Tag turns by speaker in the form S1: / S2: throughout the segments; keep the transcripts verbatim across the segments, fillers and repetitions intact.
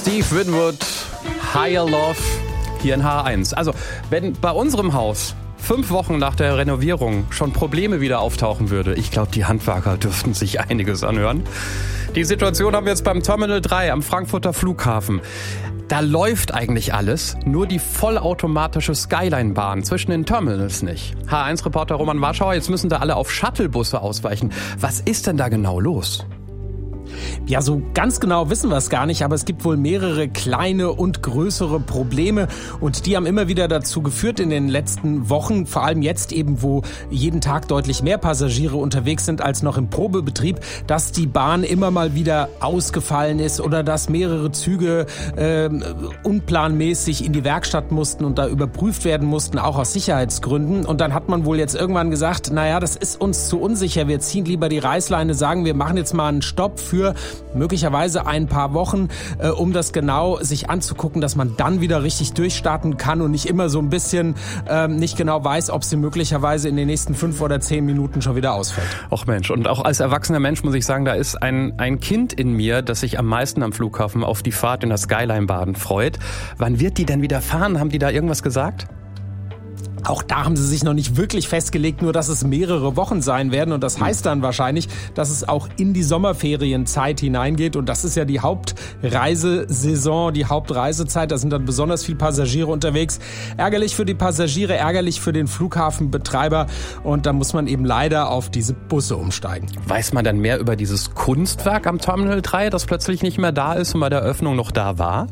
S1: Steve Winwood, Higher Love, hier in H eins. Also, wenn bei unserem Haus fünf Wochen nach der Renovierung schon Probleme wieder auftauchen würde, ich glaube, die Handwerker dürften sich einiges anhören. Die Situation haben wir jetzt beim Terminal drei am Frankfurter Flughafen. Da läuft eigentlich alles, nur die vollautomatische Skyline-Bahn zwischen den Terminals nicht. H eins-Reporter Roman Warschauer, jetzt müssen da alle auf Shuttlebusse ausweichen. Was ist denn da genau los?
S2: Ja, so ganz genau wissen wir es gar nicht, aber es gibt wohl mehrere kleine und größere Probleme und die haben immer wieder dazu geführt in den letzten Wochen, vor allem jetzt eben, wo jeden Tag deutlich mehr Passagiere unterwegs sind als noch im Probebetrieb, dass die Bahn immer mal wieder ausgefallen ist oder dass mehrere Züge äh, unplanmäßig in die Werkstatt mussten und da überprüft werden mussten, auch aus Sicherheitsgründen. Und dann hat man wohl jetzt irgendwann gesagt, naja, das ist uns zu unsicher, wir ziehen lieber die Reißleine, sagen, wir machen jetzt mal einen Stopp für möglicherweise ein paar Wochen, äh, um das genau sich anzugucken, dass man dann wieder richtig durchstarten kann und nicht immer so ein bisschen ähm, nicht genau weiß, ob sie möglicherweise in den nächsten fünf oder zehn Minuten schon wieder ausfällt.
S1: Och Mensch, und auch als erwachsener Mensch muss ich sagen, da ist ein, ein Kind in mir, das sich am meisten am Flughafen auf die Fahrt in der Skyline-Bahn freut. Wann wird die denn wieder fahren? Haben die da irgendwas gesagt?
S2: Auch da haben sie sich noch nicht wirklich festgelegt, nur dass es mehrere Wochen sein werden. Und das heißt dann wahrscheinlich, dass es auch in die Sommerferienzeit hineingeht. Und das ist ja die Hauptreisesaison, die Hauptreisezeit. Da sind dann besonders viele Passagiere unterwegs. Ärgerlich für die Passagiere, ärgerlich für den Flughafenbetreiber. Und da muss man eben leider auf diese Busse umsteigen.
S1: Weiß man dann mehr über dieses Kunstwerk am Terminal drei, das plötzlich nicht mehr da ist und bei der Eröffnung noch da war?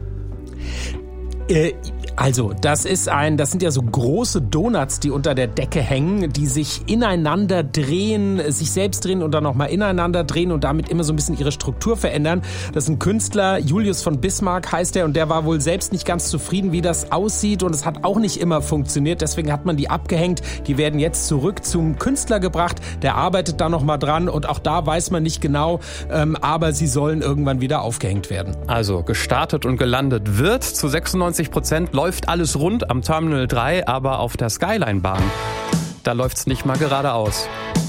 S2: Äh, Also, das ist ein, das sind ja so große Donuts, die unter der Decke hängen, die sich ineinander drehen, sich selbst drehen und dann nochmal ineinander drehen und damit immer so ein bisschen ihre Struktur verändern. Das ist ein Künstler, Julius von Bismarck heißt er, und der war wohl selbst nicht ganz zufrieden, wie das aussieht, und es hat auch nicht immer funktioniert. Deswegen hat man die abgehängt. Die werden jetzt zurück zum Künstler gebracht. Der arbeitet da nochmal dran und auch da weiß man nicht genau, ähm, aber sie sollen irgendwann wieder aufgehängt werden.
S1: Also, gestartet und gelandet wird zu sechsundneunzig Prozent. Läuft alles rund am Terminal drei, aber auf der Skyline-Bahn, da läuft's nicht mal geradeaus.